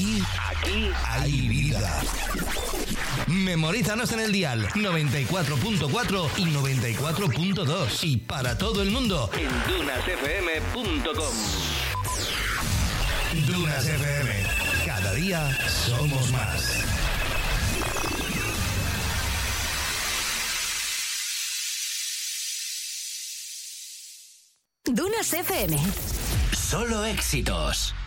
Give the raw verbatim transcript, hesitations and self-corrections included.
Aquí, aquí hay vida. Memorízanos en el dial noventa y cuatro punto cuatro y noventa y cuatro punto dos y para todo el mundo en dunas f m punto com. Dunas F M. Cada día somos más. Dunas F M. Solo éxitos.